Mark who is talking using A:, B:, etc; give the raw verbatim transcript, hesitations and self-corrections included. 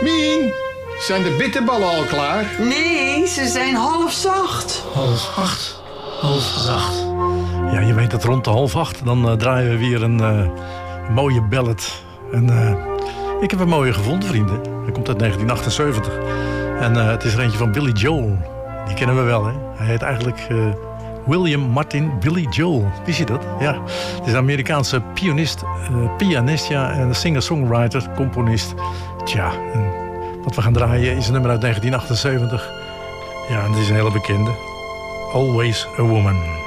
A: Mien, zijn de bitterballen al klaar?
B: Nee, ze zijn half zacht.
C: Half acht. Half zacht. Ja, je weet dat rond de half acht, dan uh, draaien we weer een uh, mooie ballad. En uh, ik heb een mooie gevonden, vrienden. Hij komt uit negentien achtenzeventig. En uh, het is er eentje van Billy Joel. Die kennen we wel, hè? Hij heet eigenlijk uh, William Martin Billy Joel. Wist je dat? Ja. Het is een Amerikaanse pianist, uh, pianist ja, en singer-songwriter, componist. Tja, en wat we gaan draaien is een nummer uit negentien achtenzeventig. Ja, en het is een hele bekende. Always a Woman.